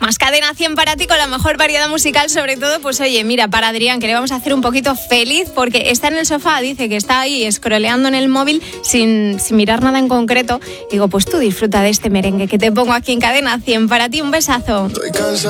más. Cadena 100 para ti con la mejor variedad musical, sobre todo, pues oye, mira, para Adrián, que le vamos a hacer un poquito feliz porque está en el sofá, dice que está ahí scrolleando en el móvil sin mirar nada en concreto. Digo, pues tú disfruta de este merengue que te pongo aquí en Cadena 100 para ti. Un besazo.